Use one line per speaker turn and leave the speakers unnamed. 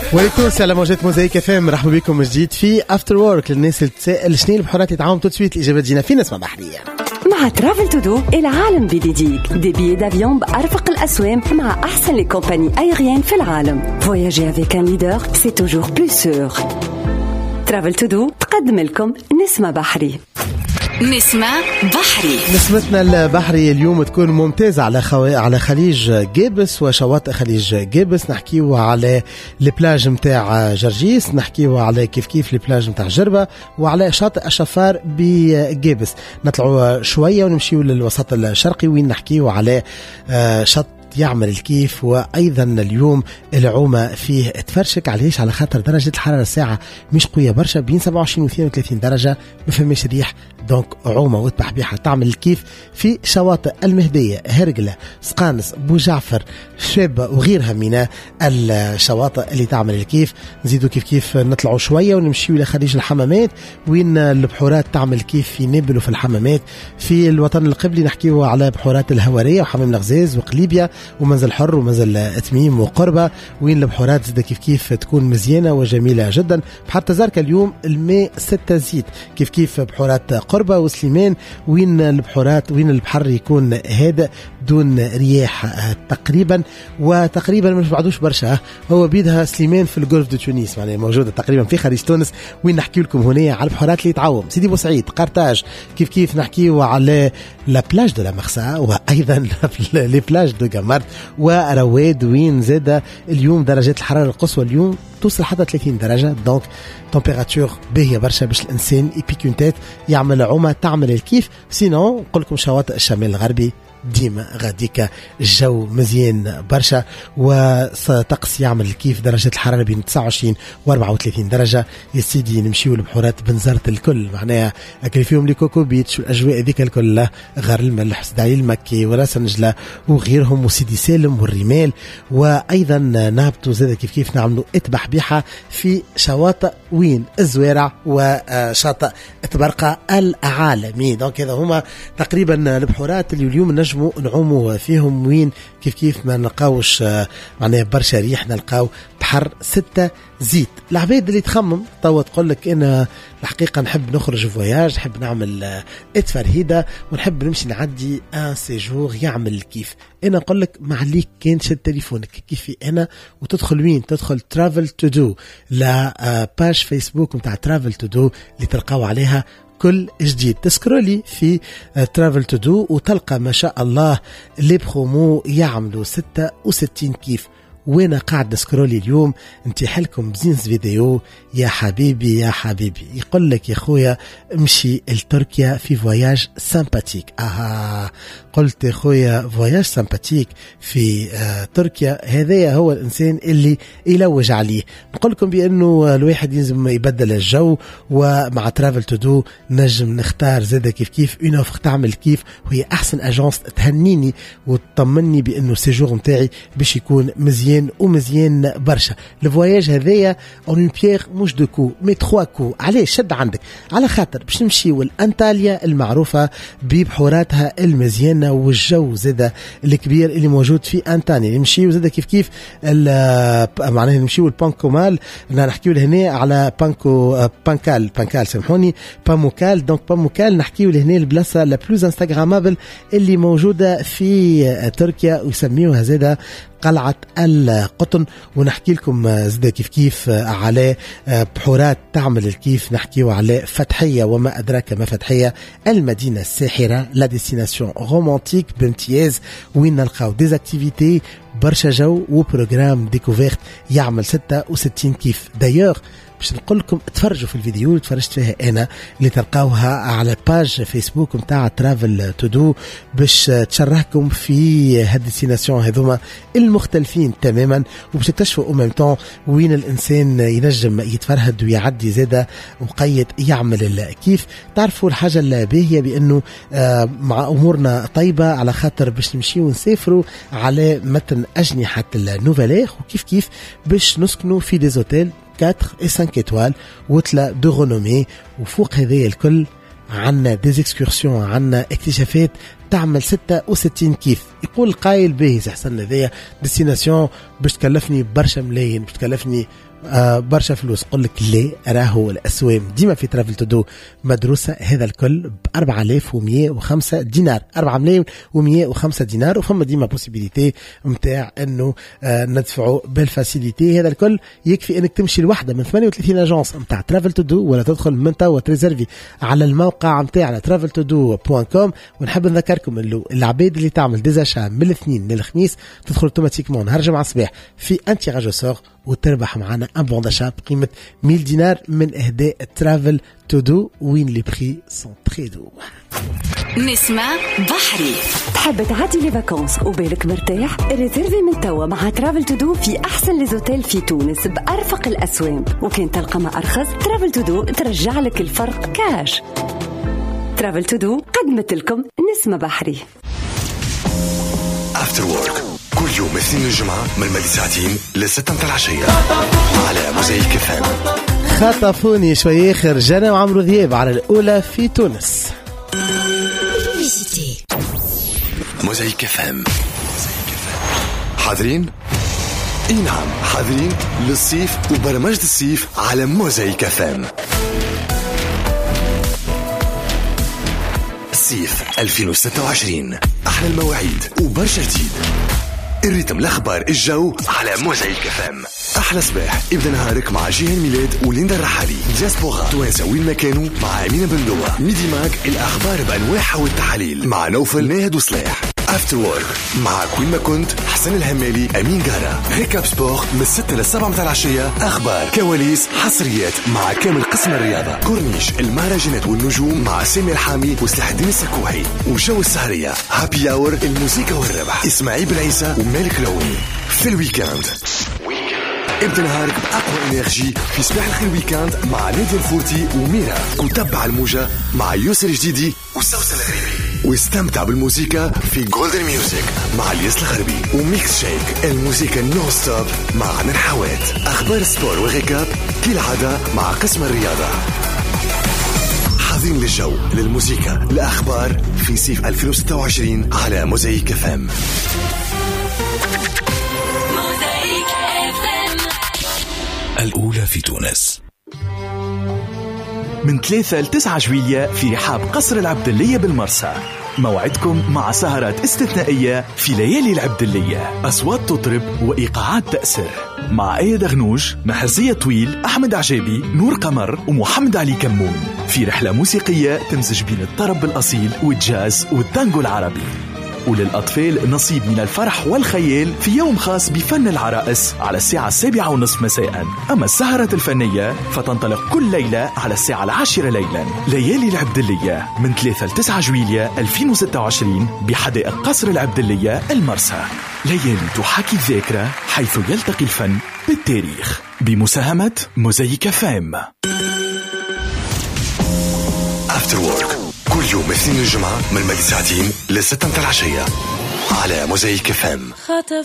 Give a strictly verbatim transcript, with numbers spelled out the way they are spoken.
وليتونس على موجات موزايك اف ام. مرحبا بكم جديد في افتر وورك. للناس اللي تسائل شنو البحورات يتعاون تو سويت، الاجابه تجينا في نسمه بحريه
مع ترافل تو دو. العالم بيديك دي بي دافيون بأرفق الأسوام مع أحسن لي كومباني أيريان في العالم. فواياجي افيك ان ليدر سي توجور بلو سور. ترافل تو دو تقدم لكم نسمة بحري.
نسمة بحري.
نسمتنا البحري اليوم تكون ممتازة على خو... على خليج جابس وشواطئ خليج جابس. نحكيو على البلاج متاع جرجيس، نحكيو على كيف كيف البلاج متاع جربة، وعلى شاطئ الشفار بجابس. نطلعوا شوية ونمشيو للوسط الشرقي وين نحكيو على شط يعمل الكيف. وأيضا اليوم العومة فيه تفرشك. عليش؟ على خاطر درجة الحرارة الساعة مش قوية برشا، بين سبعة وعشرين و اثنين وثلاثين درجة، ما فماش ريح، دونك عومة وتبحبيحة تعمل الكيف في شواطئ المهدية، هرقلة، سقانس، بوجعفر، شابة وغيرها من الشواطئ اللي تعمل الكيف. نزيدوا كيف كيف نطلعوا شوية ونمشيوا لخليج الحمامات وين البحورات تعمل كيف في نابل وفي الحمامات. في الوطن القبلي نحكيوا على بحورات الهوارية وحمام الغزاز وقليبيا ومنزل حر ومنزل تميم وقربة، وين البحورات زي كيف كيف تكون مزيانة وجميلة جدا. بحر تزاركة اليوم الماء ستة زيت، كيف كيف بحورات قربة وسليمان وين البحورات وين البحر يكون هادئ دون رياح تقريبا، وتقريبا مش بعدوش برشا. هو بيدها سليمان في الجولف دو تونس، يعني موجودة تقريبا في خليج تونس، وين نحكي لكم هنا على البحورات اللي تعوم سيدي بوسعيد، قرطاج، كيف كيف نحكيو على لا بلاج دو لا مرسا، وأيضا لي بلاج دو جامارت ورواد، وين زاد اليوم درجات الحرارة القصوى اليوم توصل حتى ثلاثين درجة. دونك تمبيراتور باهية برشا باش الإنسان يبيكونتات يعمل عومة تعمل الكيف. سينو نقول لكم شواطئ الشمال الغربي ديما غاديكا الجو مزيان برشا، وطقس يعمل كيف درجة الحرارة بين تسعة وعشرين و أربعة وثلاثين درجة. يا سيدي نمشيو لبحورات بنزرت الكل، معناها أكل فيهم لي كوكو بيتش والأجواء ذيك الكل، غار الملح، سداعي المكي وراس نجلة وغيرهم، وسيدي سالم والرمال. وأيضا نهبطوا زاد كيف كيف نعملوا اتبحبيحة في شواطئ وين الزوارع وشاطئ تبرقة العالمي. دونك هذا هما تقريبا البحورات اللي اليوم نجم نعوموا فيهم، وين كيف كيف ما نلقاوش معناها برشا ريح، نلقاو بحر ستة زيت. العباد اللي تخمم توا تقول لك انا الحقيقه نحب نخرج فواياج، نحب نعمل اتفرهيده ونحب نمشي نعدي ان سيجور يعمل كيف. انا نقول لك ما عليك كان تشد تليفونك كيفي انا وتدخل وين، تدخل ترافل تو دو، لا باج فيسبوك نتاع ترافل تو دو اللي تلقاو عليها كل جديد. تسكرولي في ترافل تو دو وتلقى ما شاء الله لي برومو يعملوا ستة وستين كيف. وانا قاعد نسكرولي اليوم انتي لكم بزينس فيديو يا حبيبي يا حبيبي، يقول لك يا خويا امشي لتركيا في فواياج سامباتيك. اها قلت يا خويا فواياج سامباتيك في آه تركيا، هذا هو الانسان اللي يلوج عليه. نقول لكم بانه الواحد يلزم يبدل الجو، ومع ترافل تو دو نجم نختار زاده كيف كيف اون اوفر تعمل كيف، وهي احسن اجانس تهنيني وتطمني بانه السيجور نتاعي باش يكون مزيان ومزيان برشا. الفواياج هذايا اون بيير مش دو كو مي تخوا كو. علاش؟ شد عندك، على خاطر باش نمشيو لأنطاليا المعروفة ببحوراتها المزيانة والجو زاده الكبير اللي موجود في أنطاليا. نمشيو زاده كيف كيف معناها نمشيو لبانكومال، نحكيو لهنا على بانكو بانكال بانكال سامحوني باموكال. دونك باموكال نحكيو لهنا البلاصة لا بلوز انستغرامابل اللي موجودة في تركيا ويسميوها زاده قلعة القطن. ونحكي لكم زدا كيف كيف على بحورات تعمل الكيف، نحكيو على فتحية وما أدراك ما فتحية، المدينة الساحرة، لا ديستيناسيون رومانتيك بامتياز، وين نلقاو ديزاكتيفيتي برشا جو وبروغرام ديكوفيرت يعمل ستة وستين كيف. دايوغ باش نقول لكم تفرجوا في الفيديو اللي تفرجت فيها انا اللي تلقاوها على باج فيسبوك نتاع ترافل تو دو، باش تشرحكم في هاد الديستيناسيون هذوما المختلفين تماما، وباش تكتشفوا او ميم طون وين الانسان ينجم يتفرهد ويعدي زاده وقيد يعمل الكيف. تعرفوا الحاجه الباهيه بانه مع امورنا طيبه، على خاطر باش نمشيو ونسافروا على متن اجنحه النوفالير، وكيف كيف باش نسكنوا في ديزوتيل أربعة و خمسة étoiles وتلا دو رونومي. وفوق هذه الكل عنا ديزيكسكورسيون، عنا اكتشافات تعمل ستة وستين كيف. يقول القايل به سي حسن هذايا ديستيناسيون باش تكلفني برشا ملايين، باش تكلفني آه برشا فلوس. قل لك ليه؟ راهو الأسوام ديما في ترافل تودو مدروسة هذا الكل بأربعة آلاف ومية وخمسة دينار، أربعة ملايين ومية وخمسة دينار، وفما ديما بوسيبيليتي متاع أنه آه ندفعوا بالفاسيليتي. هذا الكل يكفي أنك تمشي لوحدة من ثمانية وثلاثين أجانس متاع ترافل تودو، ولا تدخل من توا تريزرفي على الموقع متاعنا ترافل تودو بوان كوم. ونحب نذكركم أنه العباد اللي تعمل ديزاشا من الاثنين للخميس تدخل اوتوماتيكمون نهار جمعة الصباح في ان تيراج سور وتربح معنا ان بون داشا بقيمة مية دينار من إهداء ترافل تودو وين لي بري سون تري دو.
نسمة بحري.
تحب تعدي لي فاكونس وبالك مرتاح؟ ريزيرفي من توا مع ترافل تودو في أحسن ليزوتيل في تونس بأرفق الأسواق، وكان تلقى ما أرخص ترافل تودو ترجع لك الفرق كاش. ترافل تودو قدمت لكم نسمة بحري.
افتر وورك كل يوم اثنين الجمعة من مدي ساعتين لستة متاع العشية على موزايك اف ام.
خطفوني شوي اخر جانا وعمرو ذياب على الأولى في تونس.
موزايك اف ام حاضرين؟ اي نعم حاضرين للصيف وبرمجة الصيف على موزايك اف ام. الصيف ألفين وستة وعشرين أحلى المواعيد وبرشا جديد. الريتم الأخبار الجو على موزايك اف ام. أحلى صباح ابدأ نهارك مع جيهان ميلاد وليندا الرحالي. دياسبورا توانسة وين مكانه مع أمينة بن لوا. ميدي ماك الأخبار بأنواعها والتحاليل مع نوفل ناهد وصلاح. افتر وورك مع كوين ما كنت حسن الهمالي أمين جارة. ريكاب سبور من الستة للسبعة متاع العشية. أخبار كواليس حصريات مع كامل قسم الرياضة. كورنيش المهرجانات والنجوم مع سامي الحامي وسلاح الدين السكوحي. وجو السهرية هابي اور الموسيقى والربح إسماعيل بن عيسى ومالك لوني. في الويكاند ابدأ نهارك بأقوى إنرجي في صباح الخير ويكاند مع نادي الفورتي وميرا. وتبع الموجة مع يوسر جديدي وسوسن الغريبي. واستمتع بالموسيقى في جولدن ميوزك مع الياس الغربي. وميكس شيك الموسيقى نو ستوب مع عن الحوات. أخبار سبور وغيكاب كالعادة مع قسم الرياضة. حاضرين للجو للموسيقى الأخبار في صيف ألفين وستة وعشرين على موزايك اف ام. الأولى في تونس
من ثلاثة لتسعة جويلية في رحاب قصر العبدلية بالمرسى. موعدكم مع سهرات استثنائية في ليالي العبدلية. أصوات تطرب وإيقاعات تأثر مع آية دغنوج، محرزية طويل، أحمد عجابي، نور قمر ومحمد علي كمون في رحلة موسيقية تمزج بين الطرب الأصيل والجاز والتانجو العربي. وللأطفال نصيب من الفرح والخيال في يوم خاص بفن العرائس على الساعة السابعة ونصف مساء. أما السهرة الفنية فتنطلق كل ليلة على الساعة العاشرة ليلا. ليالي العبدلية من ثلاثة لتسعة جويلية ألفين وستة وعشرين بحدائق قصر العبدلية المرسى. ليالي تحاكي الذاكرة حيث يلتقي الفن بالتاريخ بمساهمة موزايك اف ام.
افتر وورك كل يوم اثنين الجمعة من مدي ساعتين لستة متاع العشية على موزايك اف ام.